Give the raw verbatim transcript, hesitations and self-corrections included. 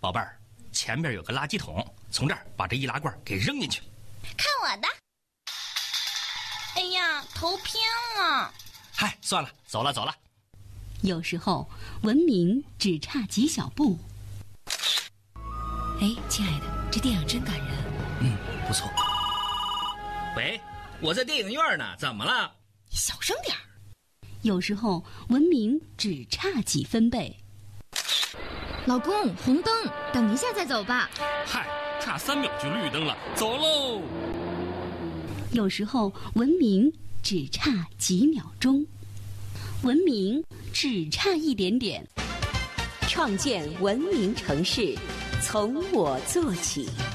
宝贝儿，前面有个垃圾桶，从这儿把这易拉罐给扔进去。 看我的！哎呀，头偏了。 嗨，算了，走了走了。 有时候文明只差几小步。 哎，亲爱的，这电影真感人。 嗯，不错。喂，我在电影院呢，怎么了？ 你小声点儿。 有时候文明只差几分贝。 老公，红灯，等一下再走吧。 嗨，差三秒就绿灯了，走喽。 有时候文明只差几秒钟，文明只差一点点。 创建文明城市，从我做起。